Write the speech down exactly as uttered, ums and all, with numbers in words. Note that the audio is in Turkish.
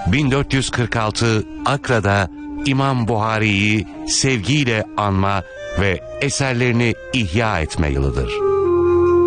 bin dört yüz kırk altı Akra'da İmam Buhari'yi sevgiyle anma ve eserlerini ihya etme yılıdır.